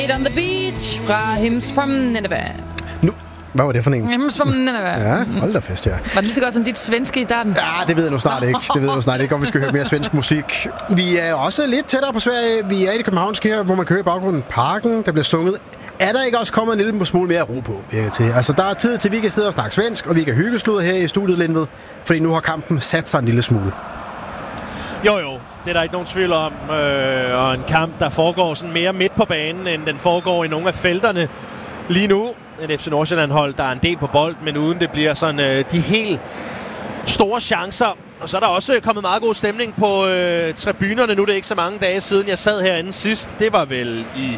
On the beach fra Hymns from Nineveh. Nu, hvad var det for en? Hymns from Nineveh. Ja, hold da fest, ja. Var det lige så godt som dit svenske i starten? Ja, det ved jeg nu snart ikke. Det ved jeg nu snart ikke, om vi skal høre mere svensk musik. Vi er også lidt tættere på Sverige. Vi er i det københavnske her, hvor man kører i baggrunden Parken, der bliver sunget. Er der ikke også kommet en lille smule mere ro på? Altså, der er tid til, at vi kan sidde og snakke svensk, og vi kan hyggeslude her i studiet, Lindved, fordi nu har kampen sat sig en lille smule. Jo, det er der ikke nogen tvivl om. Og en kamp, der foregår sådan mere midt på banen, end den foregår i nogle af felterne lige nu. Et FC Nordsjælland-hold, der er en del på bold, men uden det bliver sådan de helt store chancer. Og så er der også kommet meget god stemning på tribunerne. Nu er det ikke så mange dage siden, jeg sad herinde sidst. Det var vel i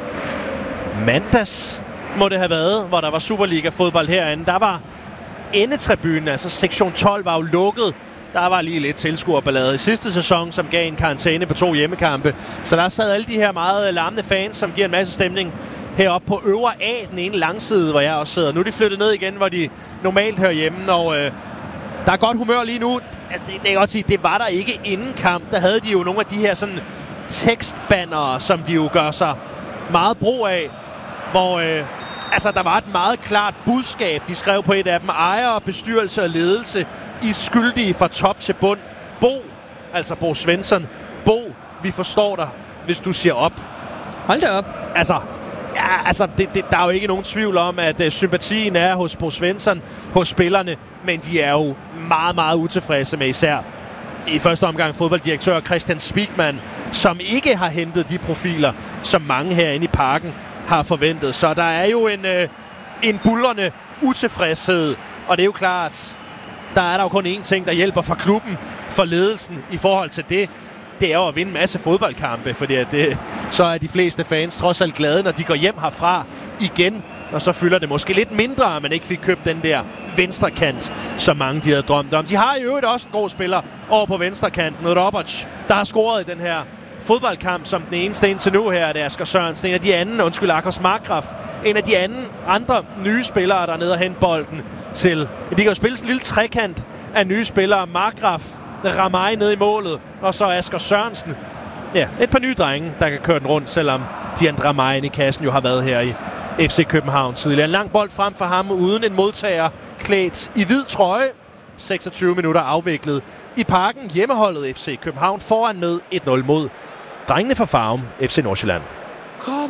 mandags, må det have været, hvor der var Superliga-fodbold herinde. Der var endetribunen, altså sektion 12, var jo lukket. Der var lige lidt tilskuerballade i sidste sæson, som gav en karantæne på 2 hjemmekampe. Så der sad alle de her meget larmende fans, som giver en masse stemning heroppe på øvre A, den ene langside, hvor jeg også sidder. Nu er de flyttet ned igen, hvor de normalt hører hjemme, og der er godt humør lige nu. Det kan godt sige, det var der ikke inden kamp. Der havde de jo nogle af de her sådan tekstbannere, som de jo gør sig meget brug af, hvor der var et meget klart budskab. De skrev på et af dem: ejere, bestyrelse og ledelse, I er skyldige fra top til bund. Bo, altså Bo Svensson, Bo, vi forstår dig, hvis du siger op. Hold da op. Der er jo ikke nogen tvivl om, at sympatien er hos Bo Svensson, hos spillerne, men de er jo meget, meget utilfredse med især i første omgang fodbolddirektør Christian Spigman, som ikke har hentet de profiler, som mange herinde i Parken har forventet. Så der er jo en buldrende utilfredshed, og det er jo klart, der er jo kun én ting, der hjælper for klubben, for ledelsen i forhold til det. Det er jo at vinde en masse fodboldkampe, fordi så er de fleste fans trods alt glade, når de går hjem herfra igen. Og så fylder det måske lidt mindre, at man ikke fik købt den der venstrekant, som mange de havde drømt om. De har i øvrigt også en god spiller over på venstrekanten, Roberts, der har scoret i den her fodboldkamp som den eneste indtil nu her. Det er Asger Sørensen, en af de Akos Markgraf, en af de andre nye spillere, der er nede og hente bolden til. De kan jo spille sådan en lille trekant af nye spillere. Markgraf, Ramai nede i målet, og så Asger Sørensen. Ja, et par nye drenge, der kan køre den rundt, selvom Dian Ramai i kassen jo har været her i FC København tidligere. En lang bold frem for ham, uden en modtager, klædt i hvid trøje. 26 minutter afviklet i Parken. Hjemmeholdet FC København foran med 1-0 mod drengene fra Farum, FC Nordsjælland.